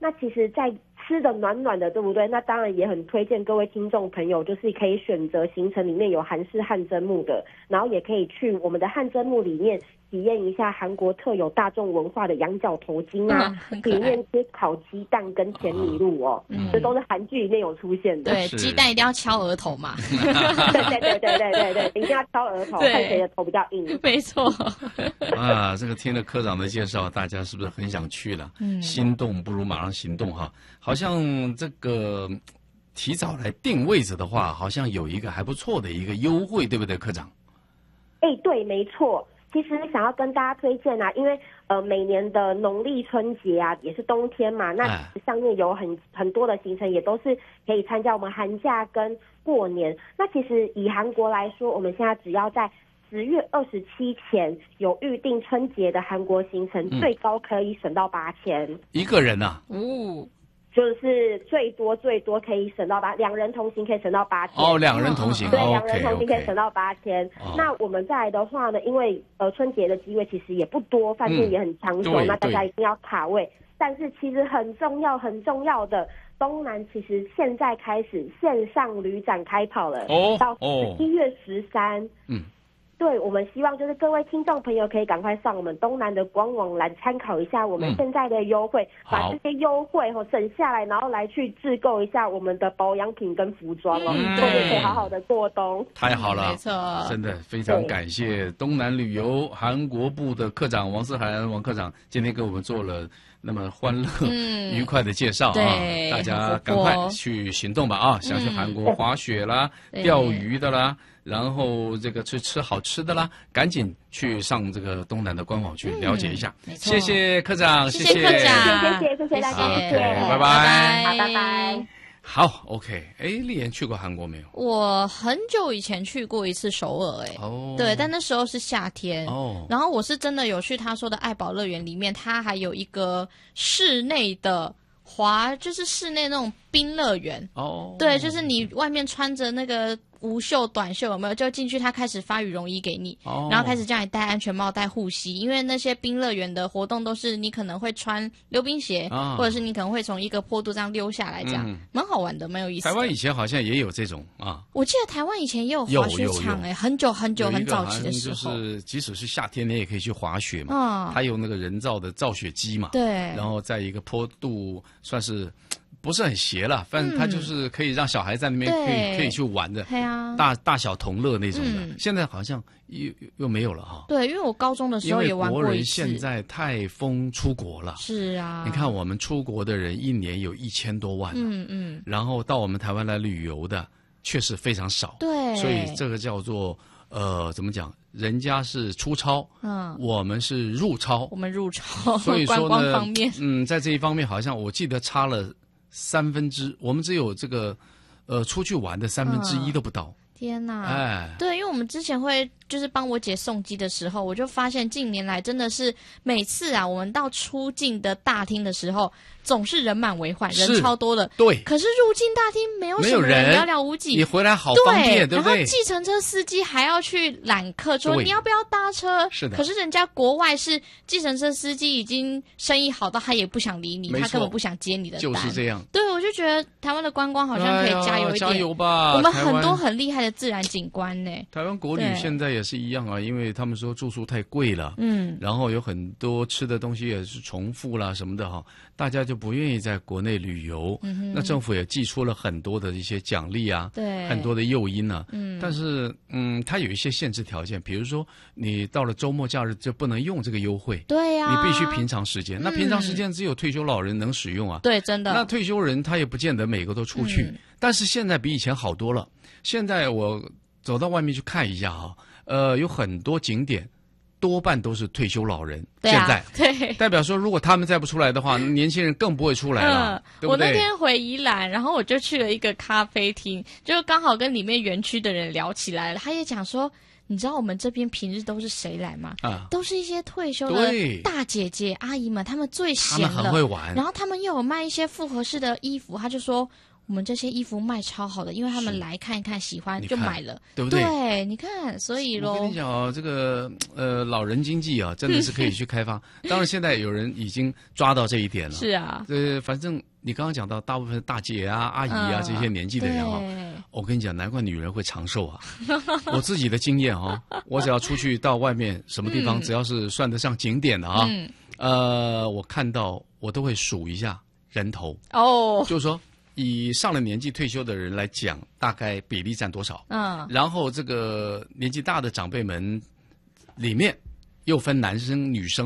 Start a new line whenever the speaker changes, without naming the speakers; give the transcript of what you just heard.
那其实在吃的暖暖的，对不对？那当然也很推荐各位听众朋友，就是可以选择行程里面有韩式汗蒸幕的，然后也可以去我们的汗蒸幕里面体验一下韩国特有大众文化的羊角头筋啊，里面吃烤鸡蛋跟甜米露哦，这都是韩剧里面有出现的。
对，鸡蛋一定要敲额头嘛。
对，一定要敲额头，看谁的头比较硬。
没错。
啊，这个听了科长的介绍，大家是不是很想去了？心动不如马上行动哈！好像这个提早来定位置的话，好像有一个还不错的一个优惠，对不对，科长？
对，没错。其实想要跟大家推荐啊，因为每年的农历春节啊，也是冬天嘛，那上面有很多的行程也都是可以参加我们寒假跟过年。那其实以韩国来说，我们现在只要在10月27前有预定春节的韩国行程，最高可以省到8000
一个人啊。
就是最多可以省到2人同行可以省到8000。
2人同行。
对，2人同行可以省到8000。那我们再来的话呢，因为春节的机会其实也不多，饭店也很抢手，那大家一定要卡位。但是其实很重要的，东南其实现在开始线上旅展开跑了，到11月13。对，我们希望就是各位听众朋友可以赶快上我们东南的官网来参考一下我们现在的优惠，把这些优惠省下来，然后来去自购一下我们的保养品跟服装后面可以好好的过冬。
太好了，
没错，
真的非常感谢东南旅游韩国部的科长王思涵王科长，今天给我们做了那么欢乐、愉快的介绍啊！大家赶快去行动吧啊！想去韩国滑雪啦、钓鱼的啦。然后这个去吃好吃的啦，赶紧去上这个东南的官网去了解一下。谢谢科长，
谢谢科长，
谢谢大家，谢谢，
拜拜，
好，拜拜。
好 ，OK， 丽妍去过韩国没有？
我很久以前去过一次首尔，对，但那时候是夏天，然后我是真的有去他说的爱宝乐园里面，它还有一个室内的就是室内那种冰乐园，对，就是你外面穿着那个无袖短袖有没有？就进去，他开始发羽绒衣给你，然后开始叫你戴安全帽、戴护膝，因为那些冰乐园的活动都是你可能会穿溜冰鞋，或者是你可能会从一个坡度这样溜下来，这样蛮好玩的，蛮有意思的。
台湾以前好像也有这种啊，
我记得台湾以前也有滑雪场很久很早期的时候，
就是即使是夏天你也可以去滑雪嘛，它有那个人造的造雪机嘛，
对，
然后在一个坡度算是。不是很斜了，反正它就是可以让小孩在那边可以去玩的，大小同乐那种的。现在好像又没有了哈。
对，因为我高中的时候也玩过一次。
因为国人现在太疯出国了。
是啊。你
看我们出国的人一年有1000多万，然后到我们台湾来旅游的确实非常少。
对。
所以这个叫做怎么讲？人家是出超，我们是入超。
我们入超。
所以说呢，
观光方面，
在这一方面好像我记得差了。我们只有这个，出去玩的1/3都不到。
天哪！对，因为我们之前会就是帮我姐送机的时候，我就发现近年来真的是每次啊，我们到出境的大厅的时候，总是人满为患，人超多的。
对。
可是入境大厅没有什么人，寥寥无几。
你回来好方便，对不对？
然后计程车司机还要去揽客，说你要不要搭车？
是的。
可是人家国外是计程车司机已经生意好到他也不想理你，他根本不想接你的单。
就是这样。
对，我就觉得台湾的观光好像可以加油一点，
加油吧！
我们很多很厉害的自然景观呢。
台湾国旅现在也是一样啊，因为他们说住宿太贵了，然后有很多吃的东西也是重复啦什么的哈，大家就不愿意在国内旅游。那政府也寄出了很多的一些奖励啊，
对，
很多的诱因啊。但是它有一些限制条件，比如说你到了周末假日就不能用这个优惠，
对呀，
你必须平常时间。那平常时间只有退休老人能使用啊，
对，真的。
那退休人他也不见得每个都出去，但是现在比以前好多了。现在我走到外面去看一下哈，有很多景点。多半都是退休老人，现在
对，
代表说，如果他们再不出来的话，年轻人更不会出来了，对不对？
我那天回宜兰，然后我就去了一个咖啡厅，就刚好跟里面园区的人聊起来了。他也讲说，你知道我们这边平日都是谁来吗？都是一些退休的大姐姐阿姨们，他们最闲了，
他们很会玩，
然后他们又有卖一些复合式的衣服，他就说。 我们这些衣服卖超好的，因为他们来看一看，喜欢就买了，
对不对？
对，你看，所以咯，
我跟你讲哦，这个老人经济啊，真的是可以去开发。当然，现在有人已经抓到这一点了。
是啊，
反正你刚刚讲到，大部分大姐啊、阿姨啊这些年纪的人啊，我跟你讲，难怪女人会长寿啊。我自己的经验啊，我只要出去到外面什么地方，只要是算得上景点的啊，我看到我都会数一下人头哦，就是说。以上了年纪退休的人来讲，大概比例占多少？然后这个年纪大的长辈们里面又分男生女生。